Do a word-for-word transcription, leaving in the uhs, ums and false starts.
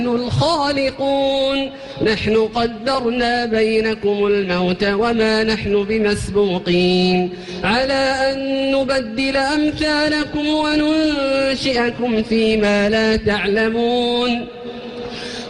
الخالقون نحن قدرنا بينكم الموت وما نحن بمسبوقين على أن نبدل أمثالكم وننشئكم فيما لا تعلمون